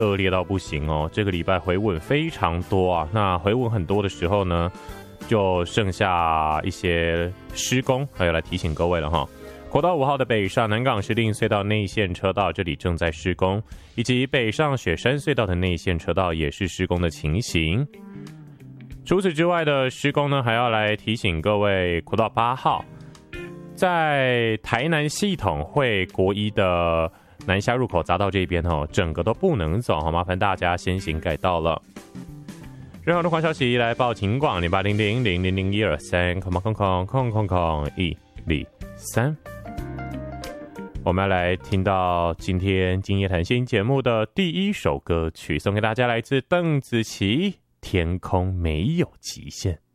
恶劣到不行哦。这个礼拜回稳非常多啊，那回稳很多的时候呢，就剩下一些施工，还有来提醒各位了哈。国道5号的北上南港石碇隧道内线车道，这里正在施工，以及北上雪山隧道的内线车道也是施工的情形。除此之外的施工呢，还要来提醒各位，国道8号在台南系统会国一的南下入口匝道这边哦，整个都不能走，好麻烦大家先行改道了。任何路况消息来报警广0800000123，123。我们要来听到今天今夜谈心节目的第一首歌曲，送给大家，来自邓紫棋《天空没有极限》。